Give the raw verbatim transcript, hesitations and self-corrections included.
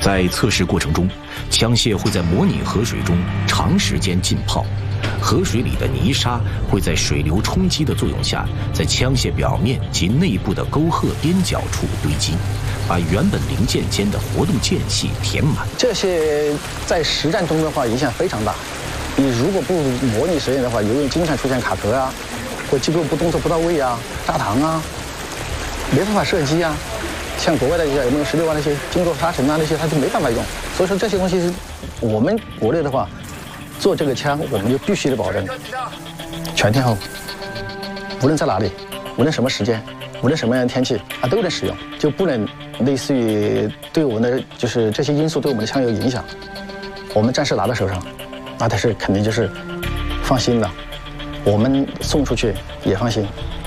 在测试过程中，枪械会在模拟河水中长时间浸泡，河水里的泥沙会在水流冲击的作用下，在枪械表面及内部的沟壑边角处堆积，把原本零件间的活动间隙填满。 这些在实战中的话影响非常大。你如果不模拟实验的话，游泳经常出现卡壳啊，或机构不动作不到位啊、扎膛啊，没办法射击啊。像国外的一些 M 十六啊那些经过沙尘啊那些，它就没办法用。所以说这些东西是我们国内的话，做这个枪我们就必须得保证全天候，无论在哪里，无论什么时间，无论什么样的天气啊都能使用，就不能类似于对我们的就是这些因素对我们的枪有影响。我们战士拿到手上，那他是肯定就是放心的，我们送出去也放心。